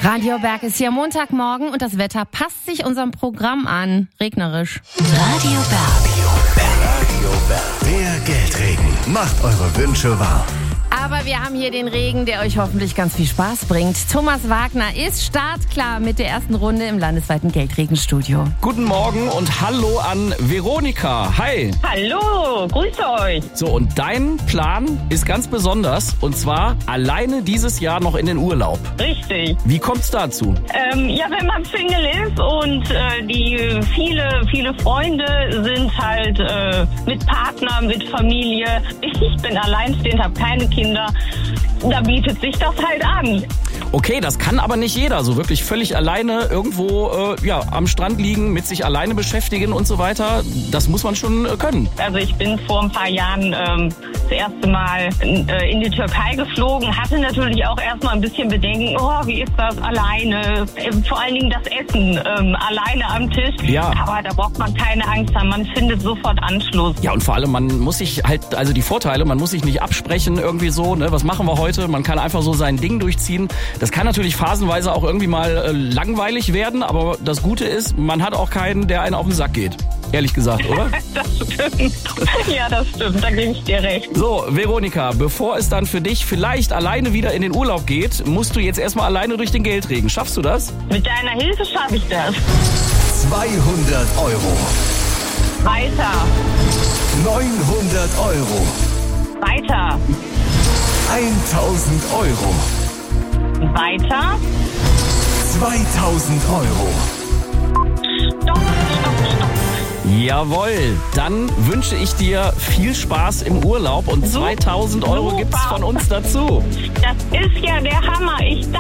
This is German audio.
Radio Berg ist hier Montagmorgen und das Wetter passt sich unserem Programm an. Regnerisch. Radio Berg. Der Geldregen macht eure Wünsche wahr. Aber wir haben hier den Regen, der euch hoffentlich ganz viel Spaß bringt. Thomas Wagner ist startklar mit der ersten Runde im landesweiten Geldregenstudio. Guten Morgen und hallo an Veronika. Hi. Hallo, grüße euch. So, und dein Plan ist ganz besonders, und zwar alleine dieses Jahr noch in den Urlaub. Richtig. Wie kommt's dazu? Ja, wenn man Single ist und die viele Freunde sind halt mit Partner, mit Familie. Ich bin alleinstehend, habe keine Kinder. Da bietet sich das halt an. Okay, das kann aber nicht jeder. So wirklich völlig alleine irgendwo am Strand liegen, mit sich alleine beschäftigen und so weiter. Das muss man schon können. Also ich bin vor ein paar Jahren das erste Mal in die Türkei geflogen. Hatte natürlich auch erstmal ein bisschen Bedenken. Oh, wie ist das alleine? Vor allen Dingen das Essen alleine am Tisch. Ja. Aber da braucht man keine Angst haben. Man findet sofort Anschluss. Ja, und vor allem, man muss sich halt, also die Vorteile, man muss sich nicht absprechen irgendwie so, ne? Was machen wir heute? Man kann einfach so sein Ding durchziehen. Das kann natürlich phasenweise auch irgendwie mal langweilig werden, aber das Gute ist, man hat auch keinen, der einen auf den Sack geht. Ehrlich gesagt, oder? Das stimmt. Ja, das stimmt. Da gebe ich dir recht. So, Veronika, bevor es dann für dich vielleicht alleine wieder in den Urlaub geht, musst du jetzt erstmal alleine durch den Geldregen. Schaffst du das? Mit deiner Hilfe schaffe ich das. 200 Euro. Weiter. 900 Euro. Weiter. 1000 Euro. Weiter. 2000 Euro. Stopp. Jawohl, dann wünsche ich dir viel Spaß im Urlaub und 2000 Euro gibt's von uns dazu. Das ist ja der Hammer. Ich